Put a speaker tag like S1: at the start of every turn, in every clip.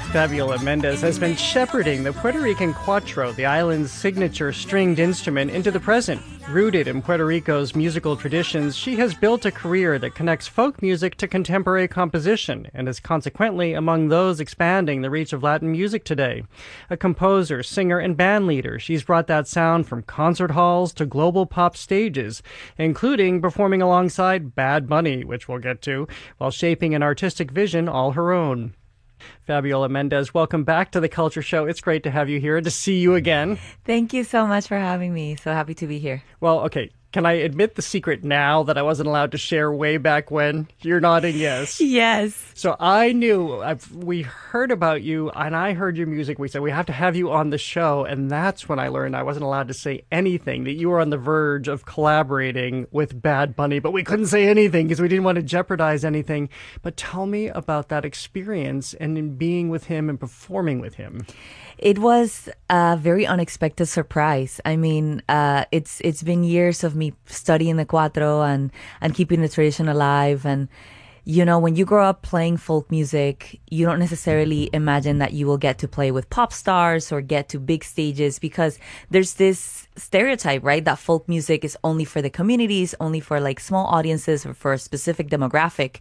S1: Fabiola Mendez has been shepherding the Puerto Rican cuatro, the island's signature stringed instrument, into the present. Rooted in Puerto Rico's musical traditions, she has built a career that connects folk music to contemporary composition and is consequently among those expanding the reach of Latin music today. A composer, singer, and band leader, she's brought that sound from concert halls to global pop stages, including performing alongside Bad Bunny, which we'll get to, while shaping an artistic vision all her own. Fabiola Mendez, welcome back to The Culture Show. It's great to have you here and to see you again.
S2: Thank you so much for having me. So happy to be here.
S1: Well, okay. Can I admit the secret now that I wasn't allowed to share way back when? You're nodding yes.
S2: Yes.
S1: So I knew, we heard about you and I heard your music. We said we have to have you on the show. And that's when I learned I wasn't allowed to say anything, that you were on the verge of collaborating with Bad Bunny. But we couldn't say anything because we didn't want to jeopardize anything. But tell me about that experience and in being with him and performing with him.
S2: It was a very unexpected surprise. I mean, it's been years of me studying the cuatro and keeping the tradition alive. And, you know, when you grow up playing folk music, you don't necessarily imagine that you will get to play with pop stars or get to big stages because there's this stereotype, right? That folk music is only for the communities, only for like small audiences or for a specific demographic.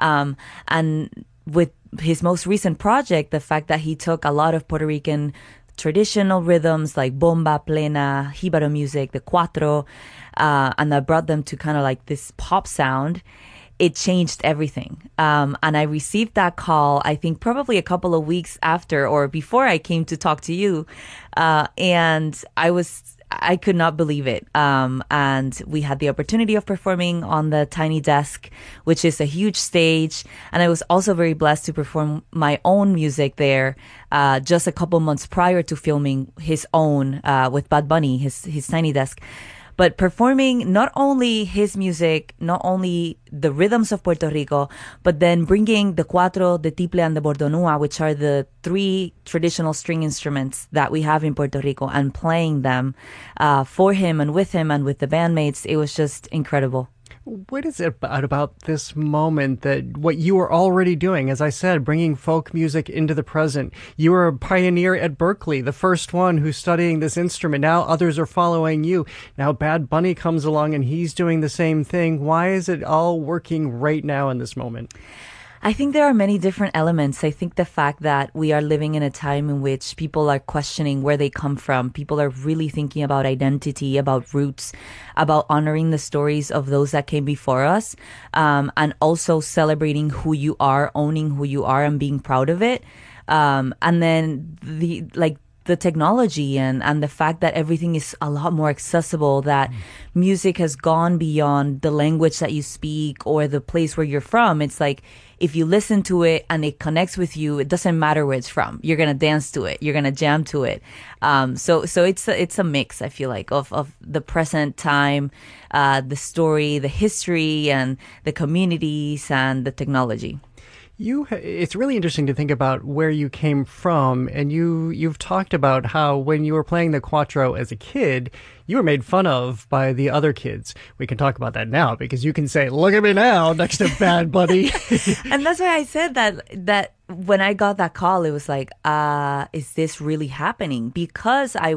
S2: And with his most recent project, the fact that he took a lot of Puerto Rican traditional rhythms like bomba, plena, jibaro music, the cuatro, and that brought them to kind of like this pop sound, it changed everything. And I received that call, I think probably a couple of weeks after or before I came to talk to you. And I could not believe it. And we had the opportunity of performing on the Tiny Desk, which is a huge stage. And I was also very blessed to perform my own music there, just a couple months prior to filming his own, with Bad Bunny, his Tiny Desk. But performing not only his music, not only the rhythms of Puerto Rico, but then bringing the cuatro, the tiple, and the bordonua, which are the three traditional string instruments that we have in Puerto Rico, and playing them for him and with the bandmates, it was just incredible.
S1: What is it about this moment that what you were already doing, as I said, bringing folk music into the present? You were a pioneer at Berkeley, the first one who's studying this instrument. Now others are following you. Now Bad Bunny comes along and he's doing the same thing. Why is it all working right now in this moment?
S2: I think there are many different elements. I think the fact that we are living in a time in which people are questioning where they come from. People are really thinking about identity, about roots, about honoring the stories of those that came before us, and also celebrating who you are, owning who you are, and being proud of it. And then the technology and the fact that everything is a lot more accessible, that music has gone beyond the language that you speak or the place where you're from. It's like, if you listen to it and it connects with you, it doesn't matter where it's from. You're going to dance to it. You're going to jam to it. So it's a mix, I feel like, of the present time, the story, the history, and the communities and the technology.
S1: It's really interesting to think about where you came from, and you've talked about how when you were playing the cuatro as a kid, you were made fun of by the other kids. We can talk about that now because you can say, "Look at me now," next to Bad Bunny.
S2: And that's why I said that when I got that call, it was like, is this really happening? Because I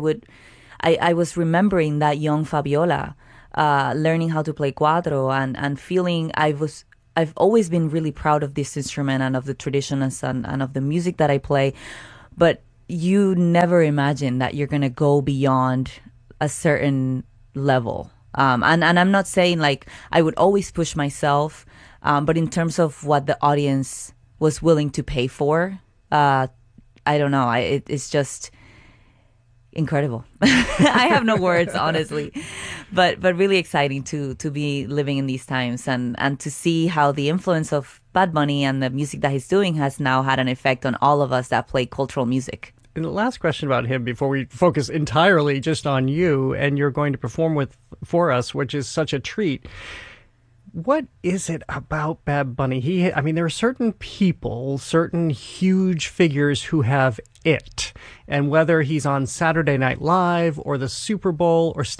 S2: was remembering that young Fabiola, learning how to play cuatro and feeling I've always been really proud of this instrument and of the traditions and of the music that I play. But you never imagine that you're going to go beyond a certain level. And I'm not saying like I would always push myself, but in terms of what the audience was willing to pay for, I don't know. It's just incredible. I have no words, honestly, but really exciting to be living in these times and to see how the influence of Bad Bunny and the music that he's doing has now had an effect on all of us that play cultural music.
S1: And the last question about him before we focus entirely just on you, and you're going to perform for us, which is such a treat. What is it about Bad Bunny? There are certain people, certain huge figures who have it. And whether he's on Saturday Night Live or the Super Bowl or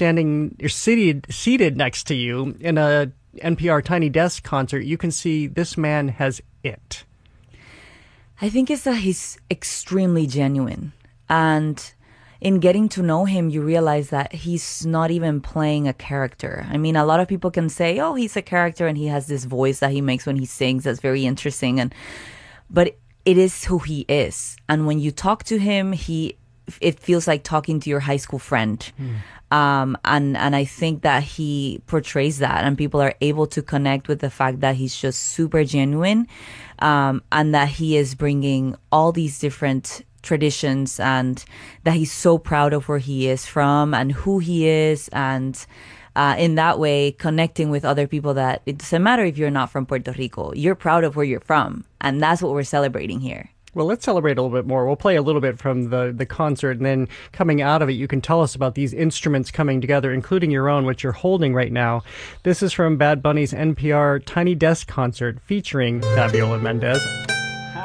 S1: seated next to you in a NPR Tiny Desk concert, you can see this man has it.
S2: I think it's that he's extremely genuine. And in getting to know him, you realize that he's not even playing a character. I mean, a lot of people can say, oh, he's a character and he has this voice that he makes when he sings that's very interesting. But it is who he is. And when you talk to him, it feels like talking to your high school friend. And I think that he portrays that, and people are able to connect with the fact that he's just super genuine, and that he is bringing all these different traditions, and that he's so proud of where he is from and who he is, and in that way connecting with other people that it doesn't matter if you're not from Puerto Rico, you're proud of where you're from, and that's what we're celebrating here.
S1: Well, let's celebrate a little bit more. We'll play a little bit from the concert, and then coming out of it, you can tell us about these instruments coming together, including your own, which you're holding right now. This is from Bad Bunny's NPR Tiny Desk concert featuring Fabiola Mendez.